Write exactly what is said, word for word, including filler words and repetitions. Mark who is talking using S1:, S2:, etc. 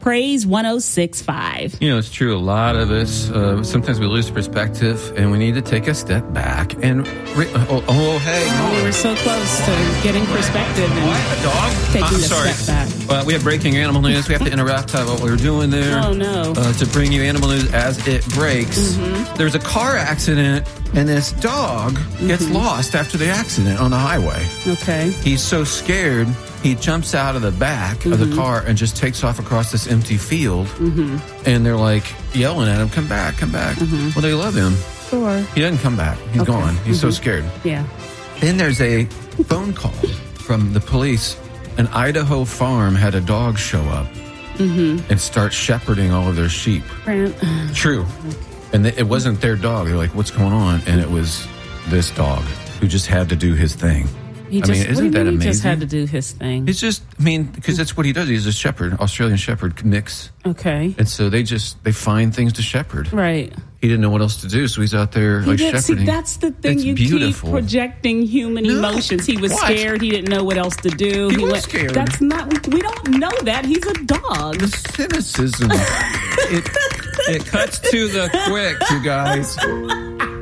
S1: Praise one oh six point five.
S2: You know, it's true. A lot of us, uh, sometimes we lose perspective, and we need to take a step back and... Re- oh, oh, hey.
S1: Oh, we were so close to getting perspective and
S2: what? A dog?
S1: taking
S2: I'm
S1: a
S2: sorry.
S1: step back.
S2: Uh, we have breaking animal news. We have to interrupt uh, what we were doing there.
S1: Oh, no.
S2: Uh, to bring you animal news as it breaks.
S1: Mm-hmm.
S2: There's a car accident, and this dog gets
S1: Mm-hmm.
S2: lost after the accident on the highway.
S1: Okay.
S2: He's so scared, he jumps out of the back mm-hmm. of the car and just takes off across this empty field. Mm-hmm. And they're like yelling at him, come back, come back. Mm-hmm. Well, they love him.
S1: Sure.
S2: He doesn't come back. He's
S1: Okay.
S2: gone. He's
S1: Mm-hmm.
S2: so scared.
S1: Yeah.
S2: Then there's a phone call from the police. An Idaho farm had a dog show up mm-hmm. and start shepherding all of their sheep.
S1: Grant.
S2: True. And th- it wasn't their dog. They're like, what's going on? And it was this dog who just had to do his thing.
S1: He
S2: I
S1: just,
S2: mean,
S1: what
S2: isn't
S1: do you
S2: that
S1: mean
S2: amazing?
S1: He just had to do his thing.
S2: He's just, I mean, because that's what he does. He's a shepherd, Australian shepherd mix.
S1: Okay.
S2: And so they just, they find things to shepherd.
S1: Right.
S2: He didn't know what else to do, so he's out there
S1: He
S2: like
S1: did,
S2: shepherding.
S1: see, that's the thing.
S2: It's
S1: you
S2: beautiful.
S1: keep projecting human
S2: No.
S1: emotions. He was
S2: What?
S1: scared. He didn't know what else to do.
S2: He was scared.
S1: That's not. We, we don't know that. He's a dog.
S2: The cynicism. it, it cuts to the quick, you guys.